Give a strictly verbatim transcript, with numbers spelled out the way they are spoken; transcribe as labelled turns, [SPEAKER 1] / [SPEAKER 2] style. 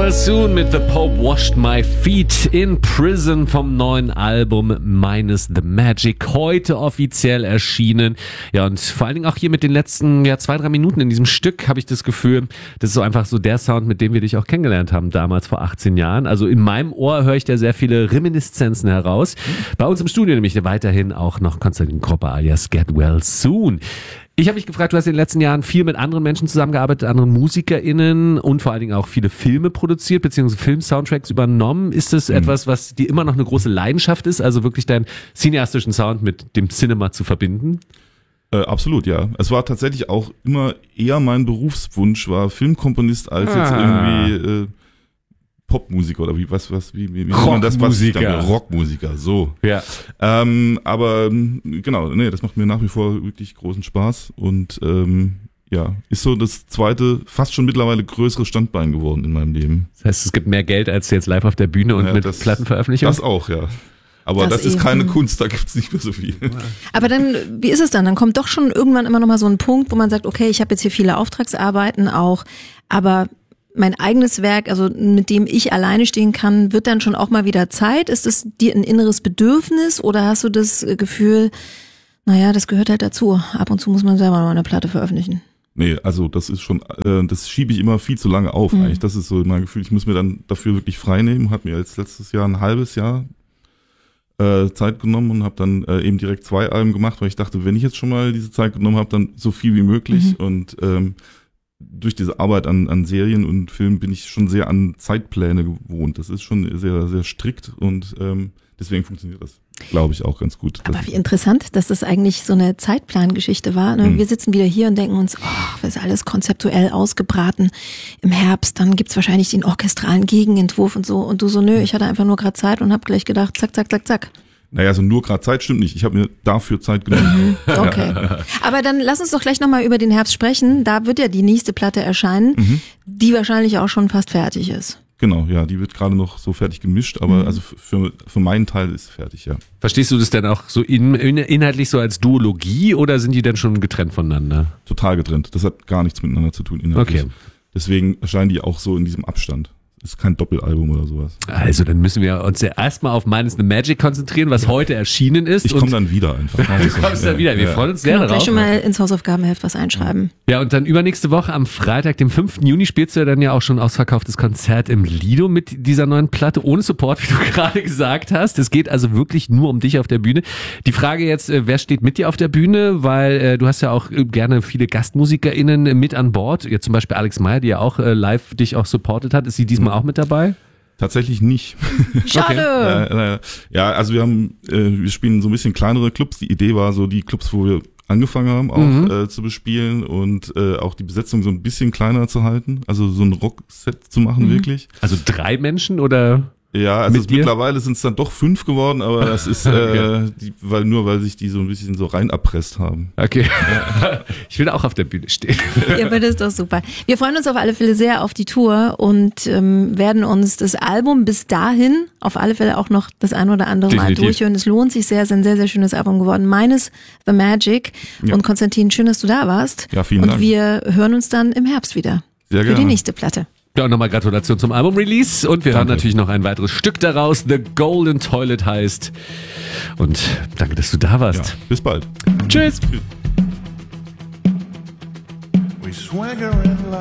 [SPEAKER 1] Wells Soon mit The Pope Washed My Feet in Prison vom neuen Album Minus the Magic. Heute offiziell erschienen. Ja, und vor allen Dingen auch hier mit den letzten ja, zwei, drei Minuten in diesem Stück habe ich das Gefühl, das ist so einfach so der Sound, mit dem wir dich auch kennengelernt haben, damals vor achtzehn Jahren. Also in meinem Ohr höre ich da sehr viele Reminiszenzen heraus. Bei uns im Studio nämlich weiterhin auch noch Konstantin Kropper alias Get Well Soon. Ich habe mich gefragt, du hast in den letzten Jahren viel mit anderen Menschen zusammengearbeitet, anderen MusikerInnen und vor allen Dingen auch viele Filme produziert, beziehungsweise Film-Soundtracks übernommen. Ist das mhm. etwas, was dir immer noch eine große Leidenschaft ist, also wirklich deinen cineastischen Sound mit dem Cinema zu verbinden?
[SPEAKER 2] Äh, absolut, ja. Es war tatsächlich auch immer eher mein Berufswunsch, war Filmkomponist als ah. jetzt irgendwie äh, Popmusiker oder wie was was wie wie, wie man das was ich dann, Rockmusiker so.
[SPEAKER 1] Ja.
[SPEAKER 2] Ähm, aber genau, nee, das macht mir nach wie vor wirklich großen Spaß und ähm, ja, ist so das zweite, fast schon mittlerweile größere Standbein geworden in meinem Leben.
[SPEAKER 1] Das heißt, es gibt mehr Geld als jetzt live auf der Bühne und ja, mit das, Plattenveröffentlichung?
[SPEAKER 2] Das auch, ja. Aber das, das ist eben keine Kunst, da gibt's nicht mehr so viel.
[SPEAKER 3] Aber dann, wie ist es dann? Dann kommt doch schon irgendwann immer noch mal so ein Punkt, wo man sagt, okay, ich habe jetzt hier viele Auftragsarbeiten auch, aber mein eigenes Werk, also mit dem ich alleine stehen kann, wird dann schon auch mal wieder Zeit? Ist es dir ein inneres Bedürfnis oder hast du das Gefühl, naja, das gehört halt dazu. Ab und zu muss man selber noch eine Platte veröffentlichen.
[SPEAKER 2] Nee, also das ist schon, äh, das schiebe ich immer viel zu lange auf mhm. eigentlich. Das ist so mein Gefühl, ich muss mir dann dafür wirklich frei nehmen. Hat mir jetzt letztes Jahr ein halbes Jahr äh, Zeit genommen und habe dann äh, eben direkt zwei Alben gemacht, weil ich dachte, wenn ich jetzt schon mal diese Zeit genommen habe, dann so viel wie möglich mhm. und ähm, durch diese Arbeit an, an Serien und Filmen bin ich schon sehr an Zeitpläne gewohnt. Das ist schon sehr, sehr strikt und ähm, deswegen funktioniert das, glaube ich, auch ganz gut.
[SPEAKER 3] Aber wie interessant, dass das eigentlich so eine Zeitplangeschichte war. Ne? Mhm. Wir sitzen wieder hier und denken uns, oh, das ist alles konzeptuell ausgebraten. Im Herbst, dann gibt's wahrscheinlich den orchestralen Gegenentwurf und so. Und du so, nö, ich hatte einfach nur gerade Zeit und habe gleich gedacht, zack, zack, zack, zack.
[SPEAKER 2] Naja, also nur gerade Zeit stimmt nicht. Ich habe mir dafür Zeit genommen.
[SPEAKER 3] Okay. Aber dann lass uns doch gleich nochmal über den Herbst sprechen. Da wird ja die nächste Platte erscheinen, mhm. die wahrscheinlich auch schon fast fertig ist.
[SPEAKER 2] Genau, ja, die wird gerade noch so fertig gemischt, aber mhm. also für, für meinen Teil ist fertig, ja.
[SPEAKER 1] Verstehst du das denn auch so in, in, inhaltlich so als Duologie oder sind die denn schon getrennt voneinander?
[SPEAKER 2] Total getrennt. Das hat gar nichts miteinander zu tun inhaltlich.
[SPEAKER 1] Okay.
[SPEAKER 2] Deswegen erscheinen die auch so in diesem Abstand. Ist kein Doppelalbum oder sowas.
[SPEAKER 1] Also dann müssen wir uns ja erstmal auf Minus the Magic konzentrieren, was heute erschienen ist.
[SPEAKER 2] Ich komme dann wieder einfach.
[SPEAKER 1] Du kommst dann wieder, wir ja. freuen uns sehr darauf.
[SPEAKER 3] Gleich schon mal ins Hausaufgabenheft was einschreiben.
[SPEAKER 1] Ja, und dann übernächste Woche am Freitag, dem fünften Juni, spielst du ja dann ja auch schon ausverkauftes Konzert im Lido mit dieser neuen Platte, ohne Support, wie du gerade gesagt hast. Es geht also wirklich nur um dich auf der Bühne. Die Frage jetzt, wer steht mit dir auf der Bühne? Weil äh, du hast ja auch gerne viele GastmusikerInnen mit an Bord. Jetzt zum Beispiel Alex Meyer, die ja auch äh, live dich auch supportet hat. Ist sie diesmal auch mit dabei?
[SPEAKER 2] Tatsächlich nicht.
[SPEAKER 3] Schade.
[SPEAKER 2] Okay. Ja, ja, also wir haben, äh, wir spielen so ein bisschen kleinere Clubs. Die Idee war so, die Clubs, wo wir angefangen haben, auch mhm. äh, zu bespielen und äh, auch die Besetzung so ein bisschen kleiner zu halten. Also so ein Rockset zu machen, mhm. wirklich.
[SPEAKER 1] Also drei Menschen oder?
[SPEAKER 2] Ja, also es mittlerweile sind es dann doch fünf geworden, aber das ist,
[SPEAKER 1] okay.
[SPEAKER 2] äh, die, weil nur weil sich die so ein bisschen so rein erpresst haben.
[SPEAKER 1] Okay. Ja. Ich will auch auf der Bühne stehen.
[SPEAKER 3] Ja, aber das ist doch super. Wir freuen uns auf alle Fälle sehr auf die Tour und ähm, werden uns das Album bis dahin auf alle Fälle auch noch das ein oder andere Definitiv. Mal durchhören. Es lohnt sich sehr, es ist ein sehr, sehr schönes Album geworden. Minus the Magic. Ja. Und Konstantin, schön, dass du da warst.
[SPEAKER 2] Ja, vielen
[SPEAKER 3] und
[SPEAKER 2] Dank.
[SPEAKER 3] Und wir hören uns dann im Herbst wieder.
[SPEAKER 2] Sehr
[SPEAKER 3] für
[SPEAKER 2] gerne.
[SPEAKER 3] Die nächste Platte.
[SPEAKER 1] Ja, und nochmal Gratulation zum Album-Release und wir danke. Hören natürlich noch ein weiteres Stück daraus, The Golden Toilet heißt. Und danke, dass du da warst.
[SPEAKER 2] Ja, bis bald.
[SPEAKER 1] Tschüss.
[SPEAKER 2] Tschüss.